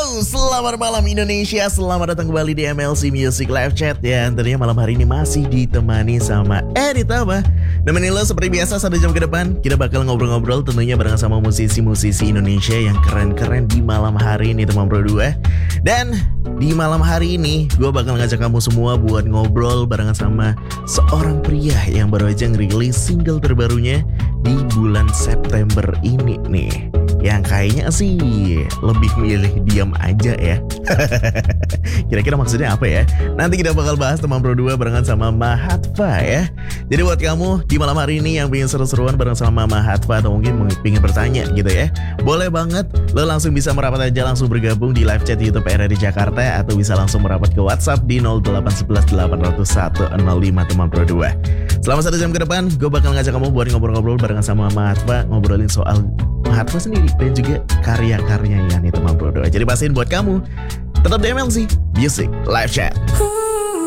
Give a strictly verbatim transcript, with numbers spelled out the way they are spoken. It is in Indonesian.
Halo, selamat malam Indonesia. Selamat datang kembali di M L C Music Live Chat. Ya, tentunya malam hari ini masih ditemani sama Edit Tama. Nemenin lo seperti biasa satu jam ke depan. Kita bakal ngobrol-ngobrol tentunya bareng sama musisi-musisi Indonesia yang keren-keren di malam hari ini, teman bro dua. Dan di malam hari ini gue bakal ngajak kamu semua buat ngobrol barengan sama seorang pria yang baru aja ngerilis single terbarunya di bulan September ini nih. Yang kayaknya sih lebih milih diam aja ya. Kira-kira maksudnya apa ya? Nanti kita bakal bahas teman bro dua barengan sama Mahatva ya. Jadi buat kamu di malam hari ini yang pengen seru-seruan bareng sama Mahatva atau mungkin pengen bertanya gitu ya, boleh banget lo langsung bisa merapat aja, langsung bergabung di live chat YouTube R R I Jakarta, atau bisa langsung merapat ke WhatsApp di nol delapan satu satu delapan nol satu nol lima teman bro dua. Selama satu jam ke depan gue bakal ngajak kamu buat ngobrol-ngobrol barengan sama Mahatva, ngobrolin soal Mahatva sendiri dan juga karya-karyanya nih teman bro dua. Jadi pastiin buat kamu tetap di M L C Music Live Chat.